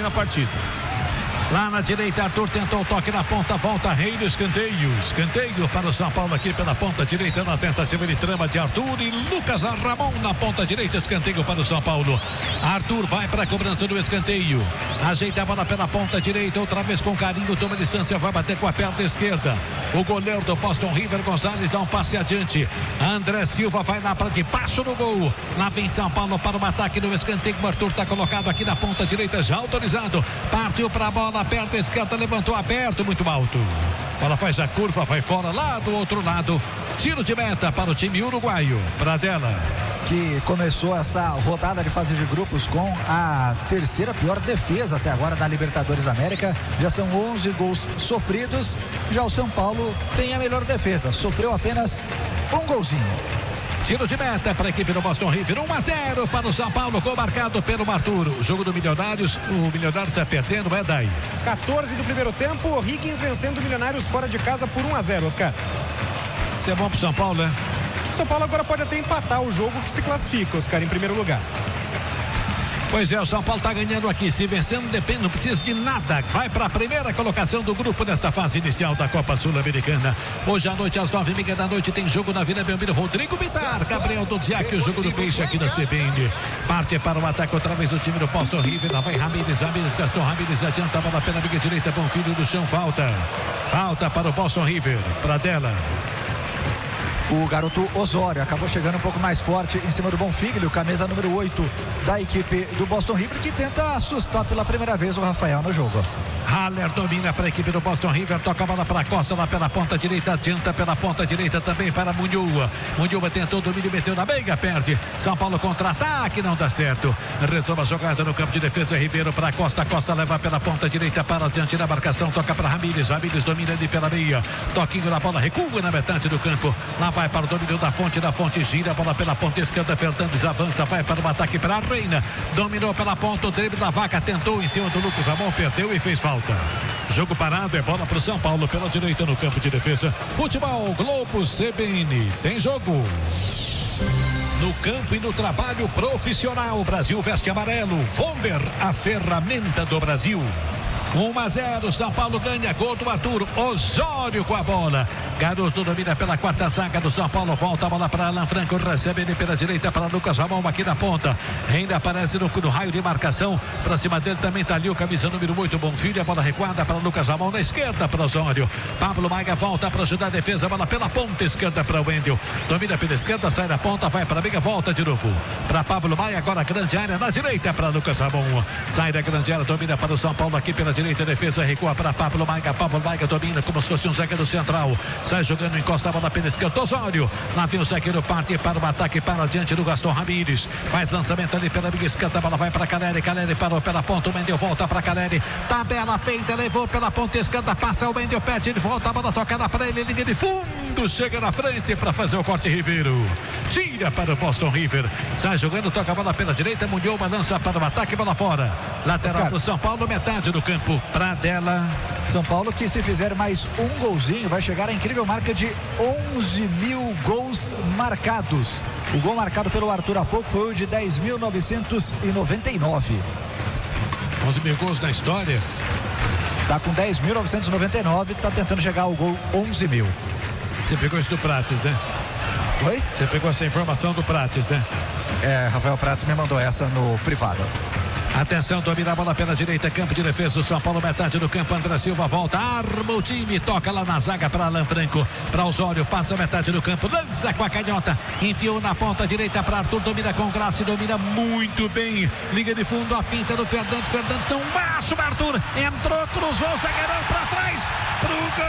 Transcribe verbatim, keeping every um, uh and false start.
na partida. Lá na direita, Arthur tentou o toque na ponta, volta Rei no escanteio. Escanteio para o São Paulo aqui pela ponta direita, na tentativa de trama de Arthur e Lucas Ramon na ponta direita, escanteio para o São Paulo. Arthur vai para a cobrança do escanteio. Ajeita a bola pela ponta direita, outra vez com carinho, toma distância, vai bater com a perna esquerda. O goleiro do Boston River, Gonzalez, dá um passe adiante. André Silva vai lá para debaixo do gol. Lá vem São Paulo para o ataque no escanteio. O Arthur está colocado aqui na ponta direita, já autorizado. Partiu para a bola. A perna esquerda levantou aberto, muito alto. Ela faz a curva, vai fora lá do outro lado. Tiro de meta para o time uruguaio. Pradella, que começou essa rodada de fase de grupos com a terceira pior defesa até agora da Libertadores da América. Já são onze gols sofridos. Já o São Paulo tem a melhor defesa. Sofreu apenas um golzinho. Tiro de meta para a equipe do Boston River, um a zero para o São Paulo, gol marcado pelo Arthur. O jogo do Milionários, o Milionários está perdendo, é daí. quatorze do primeiro tempo, o Higgins vencendo o Milionários fora de casa por um a zero, Oscar. Isso é bom pro São Paulo, né? São Paulo agora pode até empatar o jogo que se classifica, Oscar, em primeiro lugar. Pois é, o São Paulo está ganhando aqui, se vencendo depende, não precisa de nada, vai para a primeira colocação do grupo nesta fase inicial da Copa Sul-Americana. Hoje à noite, às nove e meia da noite, tem jogo na Vila Belmiro. Rodrigo Bitar, Gabriel Dudziak, o jogo do peixe aqui na C B N. Parte para o ataque outra vez o time do Boston River, lá vai Ramírez, Ramírez, Gastão Ramírez, adianta a bola pela amiga direita, bom filho do chão, falta. Falta para o Boston River, Pradella. O garoto Osório acabou chegando um pouco mais forte em cima do Bonfiglio, camisa número oito da equipe do Boston River, que tenta assustar pela primeira vez o Rafael no jogo. Haller domina para a equipe do Boston River, toca a bola para a Costa lá pela ponta direita, adianta pela ponta direita também para Munhua. Munhua tentou domínio, meteu na meiga, perde. São Paulo contra-ataque, não dá certo. Retoma a jogada no campo de defesa, Ribeiro para a Costa, Costa leva pela ponta direita para adiante na marcação, toca para Ramírez, Ramírez domina ali pela meia, toquinho na bola, recua na metade do campo, lá vai para o domínio da Fonte, da Fonte gira a bola pela ponta esquerda, Fernandes avança, vai para o ataque para a Reina, dominou pela ponta, o drible da Vaca, tentou em cima do Lucas Ramon, perdeu e fez falta. Jogo parado, é bola para o São Paulo pela direita no campo de defesa. Futebol Globo C B N, tem jogo. No campo e no trabalho profissional, o Brasil veste amarelo. Vonder, a ferramenta do Brasil. um a zero, São Paulo ganha, gol do Arthur. Osório com a bola. Garoto domina pela quarta zaga do São Paulo. Volta a bola para Alan Franco. Recebe ele pela direita para Lucas Ramon aqui na ponta. Ainda aparece no, no raio de marcação. Para cima dele também está ali o camisa número oito, Bonfilho. A bola recuada para Lucas Ramon na esquerda para Osório. Pablo Maia volta para ajudar a defesa. A bola pela ponta esquerda para o Wendel. Domina pela esquerda, sai da ponta, vai para a meia, volta de novo. Para Pablo Maia, agora grande área na direita para Lucas Ramon. Sai da grande área, domina para o São Paulo aqui pela direita. Defesa recua para Pablo Maia. Pablo Maia domina como se fosse um zagueiro central. Sai jogando, encosta a bola pela esquerda. Osório. Lá vem o zagueiro, parte para o ataque, para adiante do Gastão Ramírez. Faz lançamento ali pela minha esquerda. A bola vai para Caleri. Caleri parou pela ponta. O Mendel volta para Caleri. Tabela feita, levou pela ponta esquerda. Passa o Mendel, pede de volta. A bola tocada para ele. Linha de fundo. Chega na frente para fazer o corte. Ribeiro. Tira para o Boston River. Sai jogando, toca a bola pela direita. Munhou, lança para o ataque. Bola fora. Lateral para o São Paulo. Metade do campo. Pradella. São Paulo que, se fizer mais um golzinho, vai chegar à incrível marca de onze mil gols marcados. O gol marcado pelo Arthur há pouco foi o de dez mil novecentos e noventa e nove. onze mil gols na história. Tá com dez mil novecentos e noventa e nove, tá tentando chegar ao gol onze mil. Você pegou isso do Prates, né? Oi? Você pegou essa informação do Prates, né? É, Rafael Prates me mandou essa no privado. Atenção, domina a bola pela direita, campo de defesa, o São Paulo, metade do campo, André Silva volta, arma o time, toca lá na zaga para Alan Franco, para Osório, passa metade do campo, lança com a canhota, enfiou na ponta direita para Arthur, domina com graça e domina muito bem, liga de fundo, a finta do Fernandes, Fernandes não, macho, Arthur, entrou, cruzou, zagueirão para trás, pro